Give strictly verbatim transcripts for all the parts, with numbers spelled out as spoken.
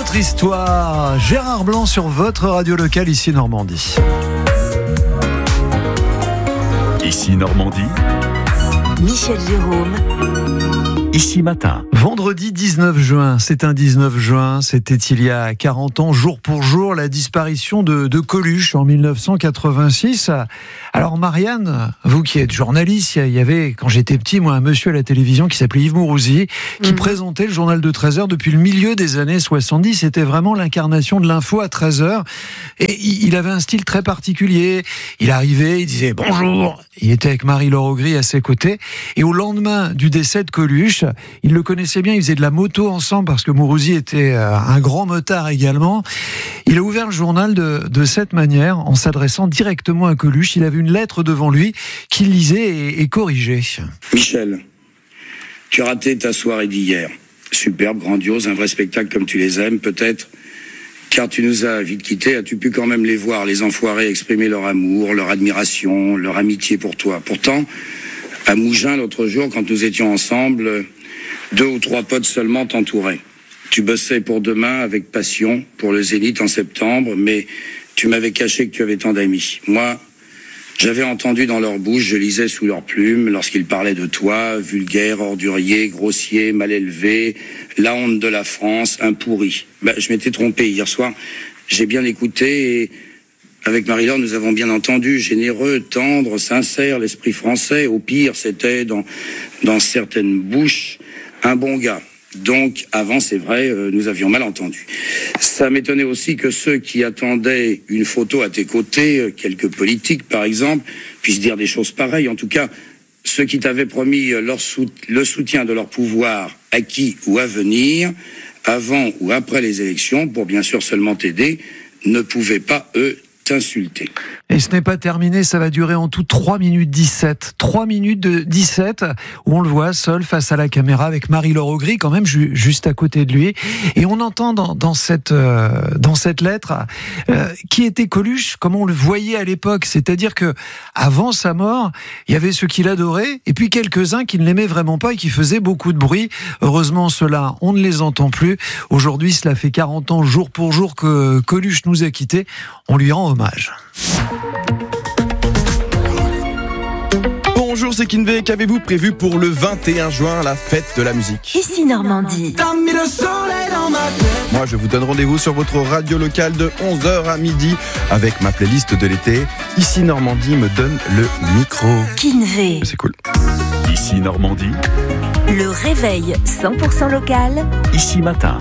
autre histoire. Gérard Blanc sur votre radio locale, ici Normandie. Ici Normandie. Michel Jérôme. Ici Matin. Vendredi dix-neuf juin, c'est un dix-neuf juin, c'était il y a quarante ans, jour pour jour, la disparition de, de Coluche en mille neuf cent quatre-vingt-six. Alors Marianne, vous qui êtes journaliste, il y avait, quand j'étais petit, moi, un monsieur à la télévision qui s'appelait Yves Mourouzi, qui mmh. présentait le journal de treize heures depuis le milieu des années soixante-dix. C'était vraiment l'incarnation de l'info à treize heures. Et il avait un style très particulier. Il arrivait, il disait bonjour. Il était avec Marie-Laure Augry à ses côtés. Et au lendemain du décès de Coluche, il le connaissait bien, il faisait de la moto ensemble parce que Mourouzi était un grand motard également. Il a ouvert le journal de, de cette manière, en s'adressant directement à Coluche. Il avait une lettre devant lui qu'il lisait et, et corrigeait. Michel, tu as raté ta soirée d'hier. Superbe, grandiose, un vrai spectacle comme tu les aimes peut-être. Car tu nous as vite quittés, as-tu pu quand même les voir, les enfoirés, exprimer leur amour, leur admiration, leur amitié pour toi. Pourtant, à Mougins, l'autre jour, quand nous étions ensemble, deux ou trois potes seulement t'entouraient. Tu bossais pour demain avec passion, pour le Zénith en septembre, mais tu m'avais caché que tu avais tant d'amis. Moi, j'avais entendu dans leur bouche, je lisais sous leurs plumes, lorsqu'ils parlaient de toi, vulgaire, ordurier, grossier, mal élevé, la honte de la France, un pourri. Ben, je m'étais trompé hier soir, j'ai bien écouté et avec Marie-Laure, nous avons bien entendu, généreux, tendre, sincère, l'esprit français. Au pire, c'était dans, dans certaines bouches un bon gars. Donc, avant, c'est vrai, euh, nous avions mal entendu. Ça m'étonnait aussi que ceux qui attendaient une photo à tes côtés, euh, quelques politiques par exemple, puissent dire des choses pareilles. En tout cas, ceux qui t'avaient promis leur sou- le soutien de leur pouvoir acquis ou à venir, avant ou après les élections, pour bien sûr seulement t'aider, ne pouvaient pas, eux, t'insulter. Et ce n'est pas terminé, ça va durer en tout trois minutes dix-sept. trois minutes de dix-sept, où on le voit seul face à la caméra avec Marie-Laure Augry, quand même ju- juste à côté de lui. Et on entend dans, dans, cette, euh, dans cette lettre euh, qui était Coluche, comme on le voyait à l'époque. C'est-à-dire que avant sa mort, il y avait ceux qui l'adoraient, et puis quelques-uns qui ne l'aimaient vraiment pas et qui faisaient beaucoup de bruit. Heureusement, ceux-là, on ne les entend plus. Aujourd'hui, cela fait quarante ans, jour pour jour, que Coluche nous a quittés. On lui rend hommage. Bonjour, c'est Kinvé. Qu'avez-vous prévu pour le vingt et un juin, la fête de la musique ? Ici Normandie. Moi, je vous donne rendez-vous sur votre radio locale de onze heures à midi avec ma playlist de l'été. Ici Normandie me donne le micro. Kinvé. C'est cool. Ici Normandie. Le réveil cent pour cent local. Ici Matin.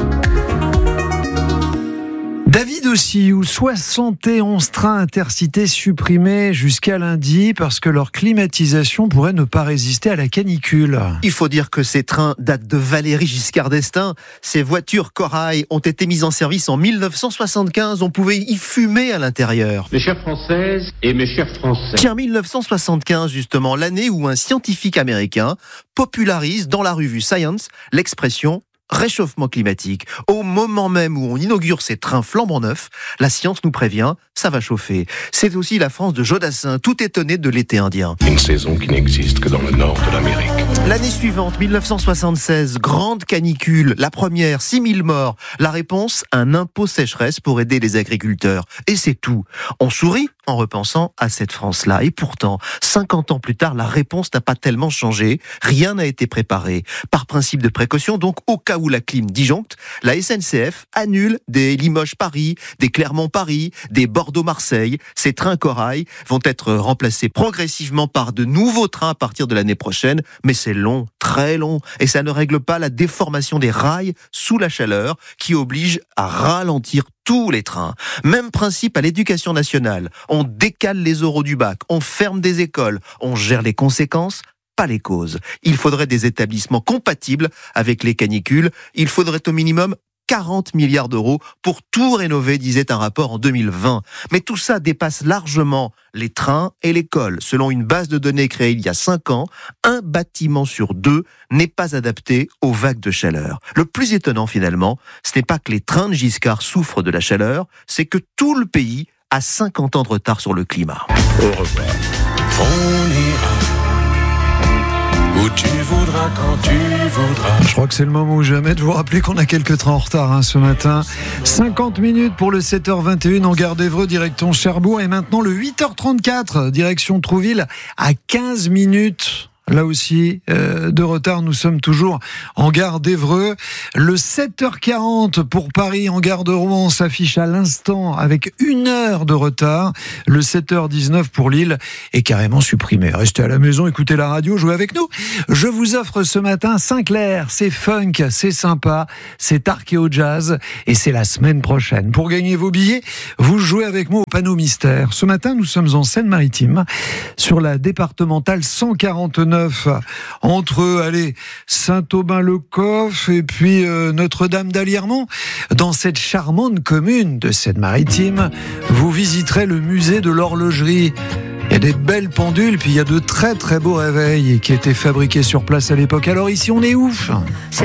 David aussi, où soixante et onze trains intercités supprimés jusqu'à lundi parce que leur climatisation pourrait ne pas résister à la canicule. Il faut dire que ces trains datent de Valéry Giscard d'Estaing. Ces voitures Corail ont été mises en service en mille neuf cent soixante-quinze. On pouvait y fumer à l'intérieur. Mes chères Françaises et mes chers Français. Tiens, mille neuf cent soixante-quinze, justement, l'année où un scientifique américain popularise dans la revue Science l'expression réchauffement climatique. Au moment même où on inaugure ces trains flambant neufs, la science nous prévient, ça va chauffer. C'est aussi la France de Jodassin, tout étonné de l'été indien. Une saison qui n'existe que dans le nord de l'Amérique. L'année suivante, mille neuf cent soixante-seize, grande canicule, la première, six mille morts. La réponse, un impôt sécheresse pour aider les agriculteurs. Et c'est tout. On sourit en repensant à cette France-là. Et pourtant, cinquante ans plus tard, la réponse n'a pas tellement changé. Rien n'a été préparé. Par principe de précaution, donc, au cas où la clim disjoncte, la S N C F annule des Limoges-Paris, des Clermont-Paris, des Bordeaux-Marseille. Ces trains Corail vont être remplacés progressivement par de nouveaux trains à partir de l'année prochaine. Mais c'est long, très long. Et ça ne règle pas la déformation des rails sous la chaleur qui oblige à ralentir tous les trains. Même principe à l'éducation nationale. On décale les oraux du bac, on ferme des écoles, on gère les conséquences, pas les causes. Il faudrait des établissements compatibles avec les canicules. Il faudrait au minimum quarante milliards d'euros pour tout rénover, disait un rapport en deux mille vingt. Mais tout ça dépasse largement les trains et l'école. Selon une base de données créée il y a cinq ans, un bâtiment sur deux n'est pas adapté aux vagues de chaleur. Le plus étonnant finalement, ce n'est pas que les trains de Giscard souffrent de la chaleur, c'est que tout le pays a cinquante ans de retard sur le climat. Au revoir. On ira où où tu voudras, quand tu voudras. Je crois que c'est le moment ou jamais de vous rappeler qu'on a quelques trains en retard hein, ce matin. cinquante minutes pour le sept heures vingt et une en gare d'Évreux, direction Cherbourg. Et maintenant le huit heures trente-quatre, direction Trouville, à quinze minutes. Là aussi, euh, de retard, nous sommes toujours en gare d'Évreux. Le sept heures quarante pour Paris en gare de Rouen s'affiche à l'instant avec une heure de retard. Le sept heures dix-neuf pour Lille est carrément supprimé. Restez à la maison, écoutez la radio, jouez avec nous. Je vous offre ce matin Sinclair, c'est funk, c'est sympa, c'est archéo jazz et c'est la semaine prochaine. Pour gagner vos billets, vous jouez avec moi au panneau mystère. Ce matin, nous sommes en Seine-Maritime sur la départementale cent quarante-neuf. Entre allez, Saint-Aubin-le-Coff et puis euh, Notre-Dame d'Alliermont. Dans cette charmante commune de Seine-Maritime, vous visiterez le musée de l'horlogerie. Il y a des belles pendules, puis il y a de très très beaux réveils qui étaient fabriqués sur place à l'époque. Alors ici, on est où ? C'est